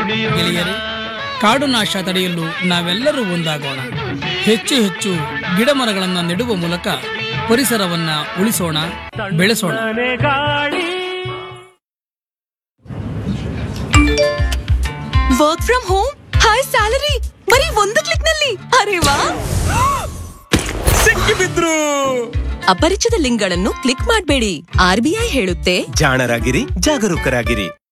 ಗೆಳೆಯರೇ, ಕಾಡು ನಾಶ ತಡೆಯಲು ನಾವೆಲ್ಲರೂ ಒಂದಾಗೋಣ. ಹೆಚ್ಚು ಹೆಚ್ಚು ಗಿಡ ಮರಗಳನ್ನು ನೆಡುವ ಮೂಲಕ ಪರಿಸರವನ್ನ ಉಳಿಸೋಣ, ಬೆಳೆಸೋಣ. Work from home, high salary, ಬರೀ ಒಂದು ಕ್ಲಿಕ್ ನಲ್ಲಿ. ಅರೆ ವಾ, ಸಿಕ್ಕಿಬಿದ್ರು. ಅಪರಿಚಿತ ಲಿಂಕ್ಗಳನ್ನು ಕ್ಲಿಕ್ ಮಾಡಬೇಡಿ. RBI ಹೇಳುತ್ತೆ, ಜಾಣರಾಗಿರಿ, ಜಾಗರೂಕರಾಗಿರಿ.